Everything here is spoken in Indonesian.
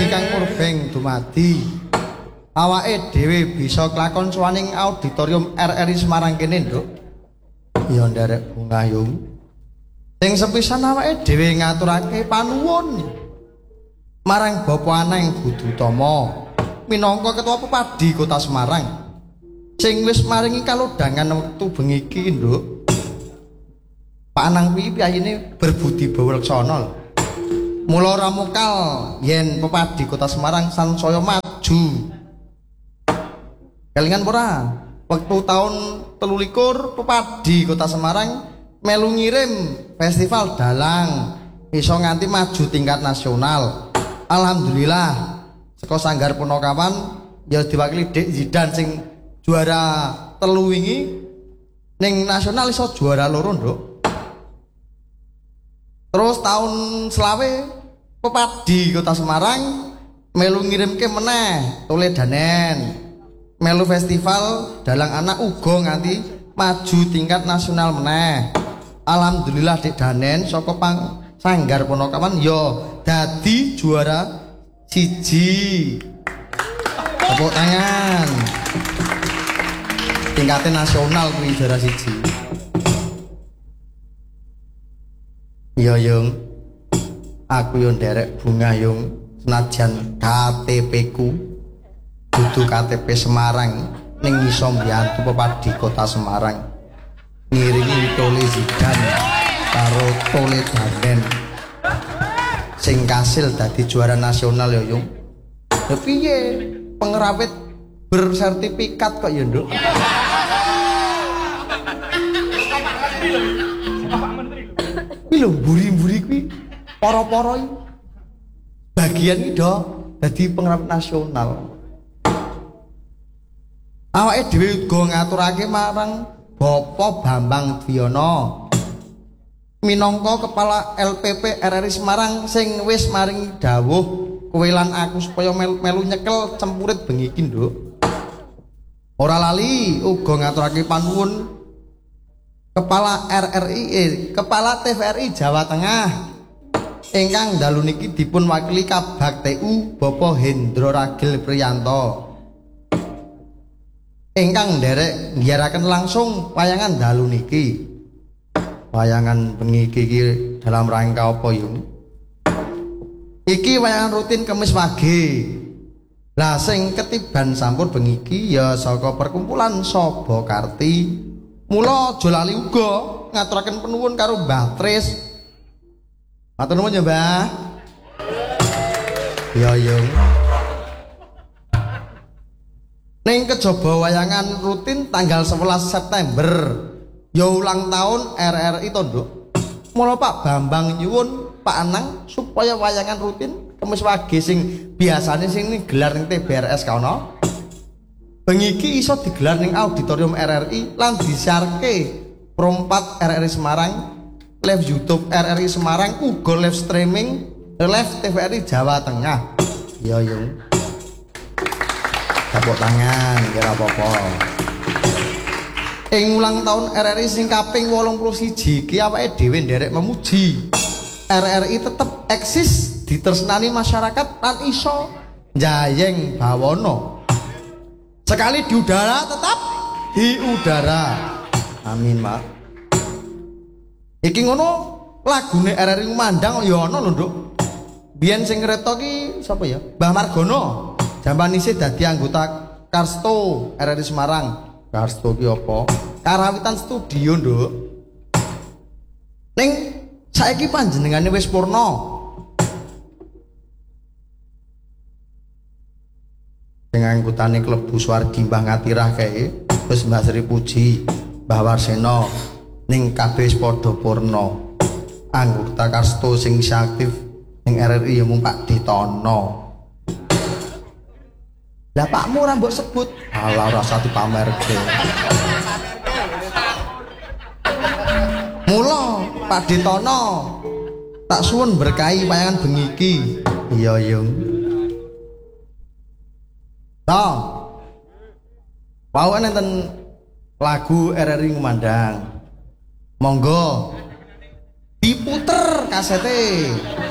kang urbeng dumadi awake dhewe bisa kelakon suwaning auditorium RRI Semarang kene nduk ya nderek Bungayung sing sepisan awake dhewe ngaturake panuwun marang Bapak Aneng Budutama minangka ketua Pepadi Kota Semarang sing wis maringi kalodhangan wektu bengi iki nduk Pak Anang kuwi piyayine berbudi bawleksana mula ora mokal yen Pepadi Kota Semarang sansaya maju kelingan ora waktu tahun 13 Pepadi Kota Semarang melu ngirim festival dalang iso nganti maju tingkat nasional alhamdulillah saka Sanggar Punakawan ya diwakili Dik Zidan sing juara 3 wingi ning nasional iso juara 2 nduk terus tahun selawe Pepadi Kota Semarang melu ngirimke meneh Toledanen melu festival dalang anak uga nganti maju tingkat nasional meneh alhamdulillah Dik Danen saka Sanggar Punakawan ya dadi juara 1 tepuk tangan tingkatnya nasional kuwi juara 1 iya Yung aku yo nderek Bungayung senajan KTP ku dudu KTP Semarang ning iso mbiyantu Pepadi Kota Semarang ngiringi Tole Zidan karo Toledanen sing kasil dadi juara nasional ya Yung ya piye pengerawit bersertifikat kok ya Nduk kuwi lho mburi-mburi kuwi para-para bagian iki do dadi pengerawit nasional awake dhewe uga ngaturake marang Bapak Bambang Dwiyono minangka kepala LPP RRI Semarang sing wis maringi dawuh kowe lan aku supaya melu nyekel cempurit bengi iki Nduk ora lali uga ngaturake panuwun kepala kepala TVRI Jawa Tengah ingkang dalu niki dipun wakili Kabag TU Bapak Hendro Ragil Priyanto ingkang nderek nggiyaraken langsung wayangan dalu niki wayangan bengi iki dalam rangka apa Yung iki wayangan rutin Kemis wage lah sing ketiban sampun bengi iki ya saka perkumpulan Sobo Karti mula aja lali uga ngaturaken penuwun karo Mbah Tris matur nuwun ya Mbah ya Yung ning kejaba wayangan rutin tanggal 11 September ya ulang tahun RRI to Nduk mula Pak Bambang nyuwun Pak Anang supaya wayangan rutin Kemis wage sing biasane sing gelar ning TBRS kaono bengi iki iso digelar ning auditorium RRI lan disiarke Pro4 RRI Semarang live YouTube RRI Semarang uga live streaming live TVRI Jawa Tengah ya Yung tepuk tangan kira apa-apa ing ulang tahun RRI sing kaping 81 iki awake dhewe nderek memuji RRI tetep eksis ditresnani masyarakat lan iso njayeng bawana sekali di udara tetap di udara amin Mak iki ngono lagune RRI Kumandang ya ana lho Nduk biyen sing ngreta ki sapa ya Mbah Margono jaman isih dadi anggota Karsto RRI Semarang Karsto ki apa karawitan studio Nduk ning saiki panjenengane wis purna sing anggotane klebu Suwardi Mbah Ngatirah kae terus Mbah Sri Puji Mbah Warsena ning kabeh wis padha purna anggota Karsto sing isih aktif ning RRI ya mung Pak Ditono lah pakmu ora mbok sebut ala ora usah dipamerke mula Pak Ditono tak suwun berkahi wayangan bengi iki iya Yung toh wau enten lagu RRI Kumandang monggo diputer kasete